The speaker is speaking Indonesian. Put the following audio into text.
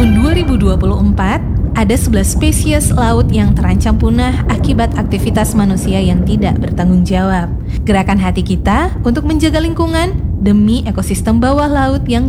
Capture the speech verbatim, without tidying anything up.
tahun dua ribu dua puluh empat, ada sebelas spesies laut yang terancam punah akibat aktivitas manusia yang tidak bertanggung jawab. Gerakan hati kita untuk menjaga lingkungan demi ekosistem bawah laut yang